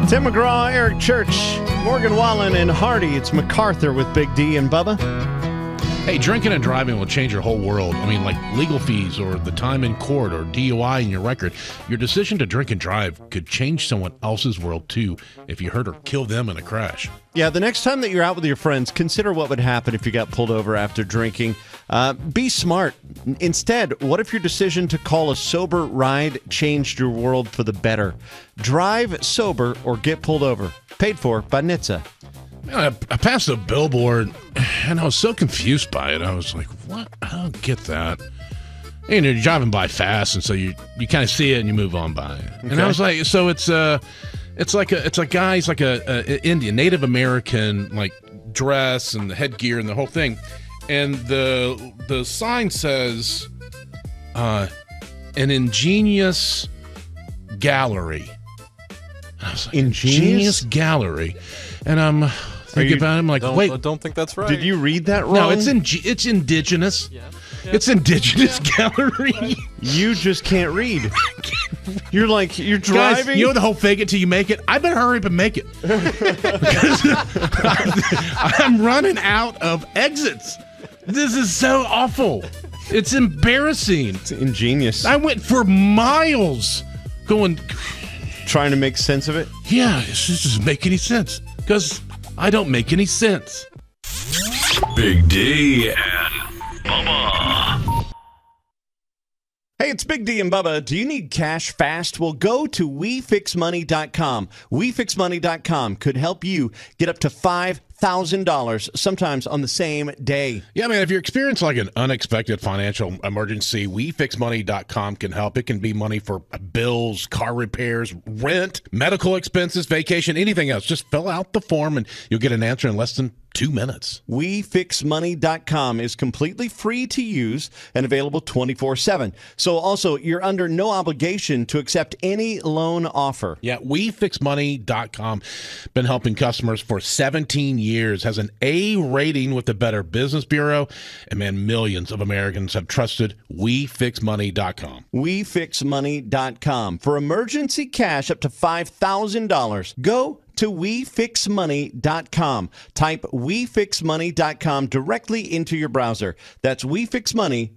Tim McGraw, Eric Church, Morgan Wallen, and Hardy. It's MacArthur with Big D and Bubba. Hey, drinking and driving will change your whole world. I mean, like legal fees or the time in court or DUI in your record. Your decision to drink and drive could change someone else's world, too, if you hurt or kill them in a crash. Yeah, the next time that you're out with your friends, consider what would happen if you got pulled over after drinking. Be smart. Instead, what if your decision to call a sober ride changed your world for the better? Drive sober or get pulled over. Paid for by NHTSA. I passed a billboard, and I was so confused by it. I was like, what? I don't get that. And you're driving by fast, and so you kind of see it, and you move on by it. Okay. And I was like, so it's like a guy, he's like a Indian, Native American, like dress and the headgear and the whole thing. And the sign says, an ingenious gallery. I was like, ingenious gallery. And I'm thinking about it. I'm like, wait. I don't think that's right. Did you read that wrong? No, it's indigenous. Yeah. It's indigenous gallery. You just can't read. You're driving. Guys, you know the whole fake it till you make it? I better hurry up and make it. Because I'm running out of exits. This is so awful. It's embarrassing. It's ingenious. I went for miles going... Trying to make sense of it? Yeah, it doesn't make any sense. Because I don't make any sense. Big D and Bubba. Hey, it's Big D and Bubba. Do you need cash fast? Well, go to WeFixMoney.com. WeFixMoney.com could help you get up to $5,000, sometimes on the same day. Yeah, man, if you're experiencing like an unexpected financial emergency, WeFixMoney.com can help. It can be money for bills, car repairs, rent, medical expenses, vacation, anything else. Just fill out the form and you'll get an answer in less than 2 minutes. WeFixMoney.com is completely free to use and available 24/7. So also, you're under no obligation to accept any loan offer. Yeah, WeFixMoney.com. Been helping customers for 17 years. Has an A rating with the Better Business Bureau. And man, millions of Americans have trusted WeFixMoney.com. WeFixMoney.com. For emergency cash up to $5,000, go to WeFixMoney.com. Type WeFixMoney.com directly into your browser. That's WeFixMoney.com.